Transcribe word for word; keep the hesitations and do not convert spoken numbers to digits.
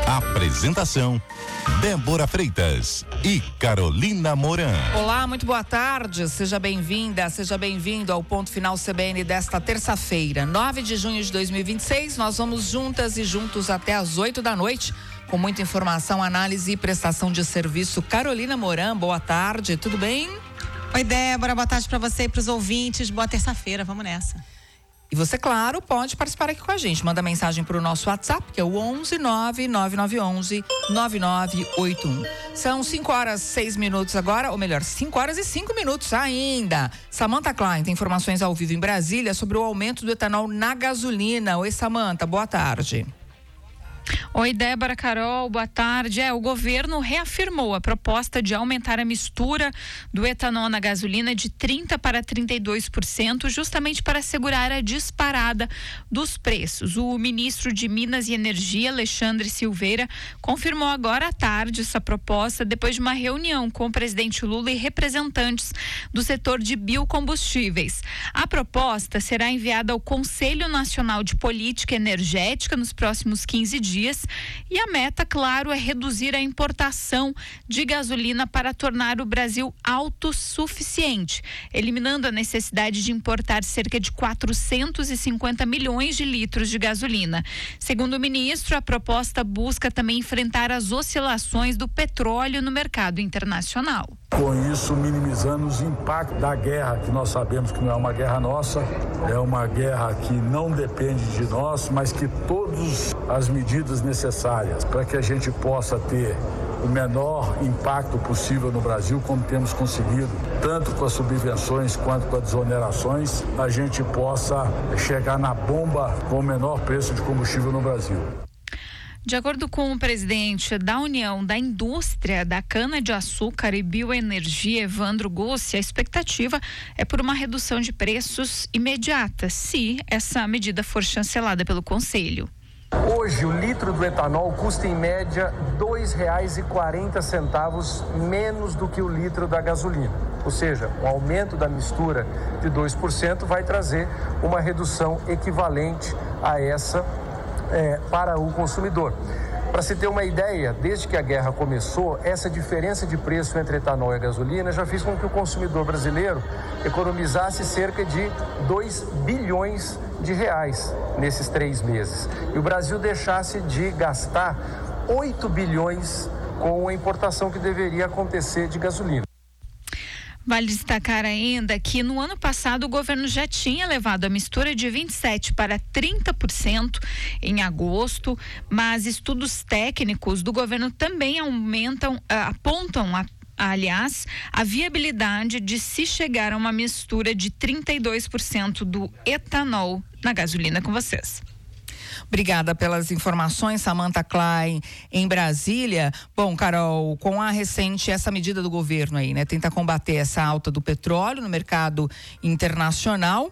Apresentação: Débora Freitas e Carolina Moran. Olá, muito boa tarde. Seja bem-vinda, seja bem-vindo ao Ponto Final C B N desta terça-feira, nove de junho de dois mil e vinte e seis. Nós vamos juntas e juntos até às oito da noite, com muita informação, análise e prestação de serviço. Carolina Moran, boa tarde, tudo bem? Oi, Débora, boa tarde para você e para os ouvintes. Boa terça-feira, vamos nessa. E você, claro, pode participar aqui com a gente. Manda mensagem para o nosso WhatsApp, que é o onze nove nove nove onze nove nove oito um. São cinco horas e seis minutos agora, ou melhor, cinco horas e cinco minutos ainda. Samantha Klein tem informações ao vivo em Brasília sobre o aumento do etanol na gasolina. Oi, Samantha, boa tarde. Oi, Débora, Carol, boa tarde. É, o governo reafirmou a proposta de aumentar a mistura do etanol na gasolina de trinta para trinta e dois por cento, justamente para assegurar a disparada dos preços. O ministro de Minas e Energia, Alexandre Silveira, confirmou agora à tarde essa proposta depois de uma reunião com o presidente Lula e representantes do setor de biocombustíveis. A proposta será enviada ao Conselho Nacional de Política Energética nos próximos quinze dias. E a meta, claro, é reduzir a importação de gasolina para tornar o Brasil autossuficiente, eliminando a necessidade de importar cerca de quatrocentos e cinquenta milhões de litros de gasolina. Segundo o ministro, a proposta busca também enfrentar as oscilações do petróleo no mercado internacional. Com isso, minimizamos o impacto da guerra, que nós sabemos que não é uma guerra nossa, é uma guerra que não depende de nós, mas que todas as medidas necessárias para que a gente possa ter o menor impacto possível no Brasil, como temos conseguido, tanto com as subvenções quanto com as desonerações, a gente possa chegar na bomba com o menor preço de combustível no Brasil. De acordo com o presidente da União da Indústria da Cana-de-Açúcar e Bioenergia, Evandro Gussi, a expectativa é por uma redução de preços imediata, se essa medida for chancelada pelo Conselho. Hoje, o litro do etanol custa em média dois reais e quarenta centavos menos do que o litro da gasolina. Ou seja, o aumento da mistura de dois por cento vai trazer uma redução equivalente a essa É, para o consumidor. Para se ter uma ideia, desde que a guerra começou, essa diferença de preço entre etanol e gasolina já fez com que o consumidor brasileiro economizasse cerca de dois bilhões de reais nesses três meses. E o Brasil deixasse de gastar oito bilhões com a importação que deveria acontecer de gasolina. Vale destacar ainda que no ano passado o governo já tinha levado a mistura de vinte e sete para trinta por cento em agosto, mas estudos técnicos do governo também aumentam, apontam a aliás, a viabilidade de se chegar a uma mistura de trinta e dois por cento do etanol na gasolina. Com vocês. Obrigada pelas informações, Samantha Klein, em Brasília. Bom, Carol, com a recente, essa medida do governo aí, né? Tenta combater essa alta do petróleo no mercado internacional.